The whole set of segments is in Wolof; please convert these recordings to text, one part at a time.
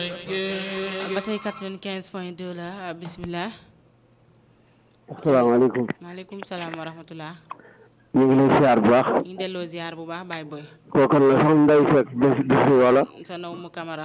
ba tey 95.2 la bisimilah. asalaamaaleykum. maaleykum salaam wa rahmatulah. ñu ngi lay ziar bu baax. ñu ngi delloo ziar bu baax Baye Boy. kooku la sax Ndeye Seck def wala. sa naw mu Camara.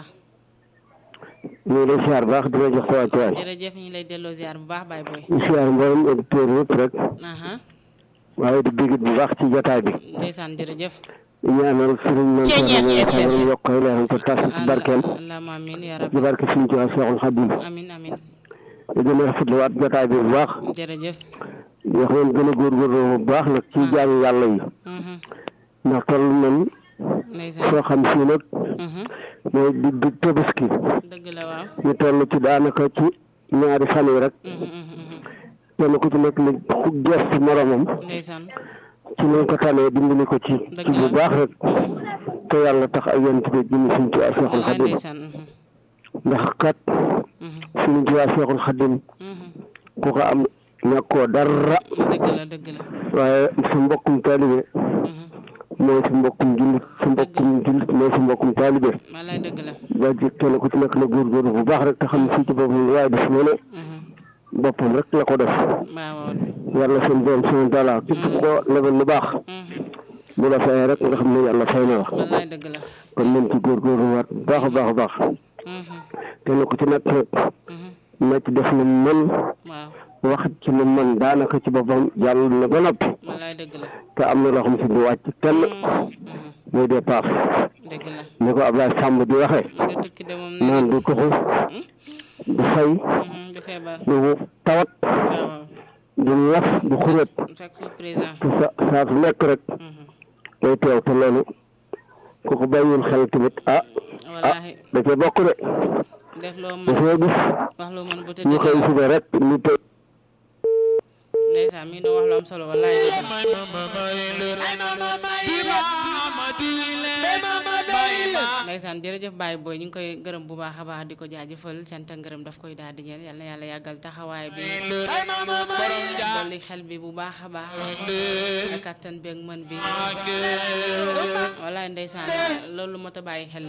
ñu ngi lay ziar bu baax di la jox sa wàccuwaay. jërëjëf ñu ngi lay delloo ziar bu baax Baye Boy. di ziar mboolem auditeurs yëpp rek. waaye di bégit bu baax ci jotaay bi. ndeysaan jërëjëf. ñaanal sëriñ man xamal yokk ay leeram te tas barkeel. allahumma amiin yaa rabbi. ci barke suñu ci Seexul Xadiim. amiin amiin. di gën a rafetluwaat jotaay bi bu baax. jërëjëf. yoo xam ne gën a góorgóorlu bu baax nag ci jaamu yàlla yi. ndax toll nañ. soo xam si nag. mooy di Tabaski. dëgg la waaw. ñu toll ci daanaka ci ñaari fan yi rek. kenn ku ci nekk li ku gestu moromam. ndeysaan. ci nañ ko tànnee dimbali ko ci. ci bu baax rek. te yàlla tax ak yéen tamit ñu suñ ci Seexul Xadim. ndax kat. suñu ci Seexul Xadim. ku ko am ñàkkoo dara. dëgg la dëgg la. waaye sa mbokkum taalibe. mooy sa mbokkum jullit sa mbokkum jullit mooy sa mbokkum taalibe. wallaay dëgg la. ba ji kenn ku ci nekk la góorgóorlu bu baax rek te xam fii ci boppam waaye def mu ne. boppam rek la ko def. waaw. yàlla seen borom seen dala képp ko lebal lu baax. bu la fayee rek nga xam ne yàlla fay na wax. wallaay dëgg la. kon nañ ci góorgóorlu waat bu baax a baax a baax. kenn ku ci nekk na ci def lu mën. waaw. wax ci lu mën daanaka ci boppam jàll na ba noppi. wallaay dëgg la. te am na loo xam si du wàcc kenn. muy dépasse. dëgg la. ni ko Abdoulaye Samb di waxee. nga tukki de moom naan du tuxu. du fay. du feebar. du tawat. waaw. du laf du xuréet. chaque jour présent. te saa su nekk rek. day teew te loolu ku ko bàyyiwul xel tamit wallaahi da cee bokk de. def loo mën dafay gis. wax loo mën bu ñu tëddee koy suba rek ñu te. ndeysaan mi ngi doon wax lu am solo wallaahi ndeysaan jërëjëf Baye Boy ñu ngi koy gërëm bu baax a baax di ko jaajëfal sant ngërëm daf koy daal di ñeel yal na yàlla yàggal taxawaay bi dolli xel bi bu baax a baax ak kattan beeg mën bi wallaahi ndeysaan loolu moo ta bàyyi xel